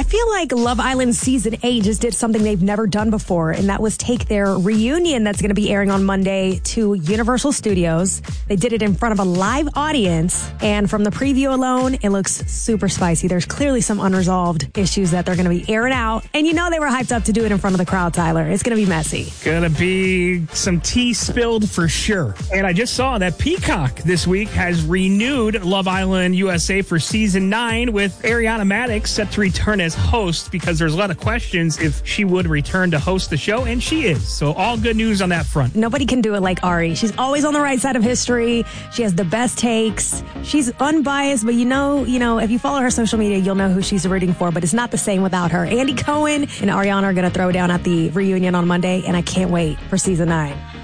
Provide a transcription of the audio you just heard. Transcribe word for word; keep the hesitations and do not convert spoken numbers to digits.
feel like Love Island Season eight just did something they've never done before, and that was take their reunion that's going to be airing on Monday to Universal Studios. They did it in front of a live audience, and from the preview alone, it looks super spicy. There's clearly some unresolved issues that they're going to be airing out, and you know they were hyped up to do it in front of the crowd, Tyler. It's going to be messy. Gonna be some tea spilled for sure. And I just saw that Peacock this week has renewed Love Island U S A for season nine with Ariana Madix set to return as host, because there's a lot of questions if she would return to host the show, and she is. So all good news on that front. Nobody can do it like Ari. She's always on the right side of history. She has the best takes. She's unbiased, but you know, you know, if you follow her social media, you'll know who she's rooting for, but it's not the same without her. Andy Cohen and Ariana are going to throw down at the reunion on Monday, and I can't wait for season nine.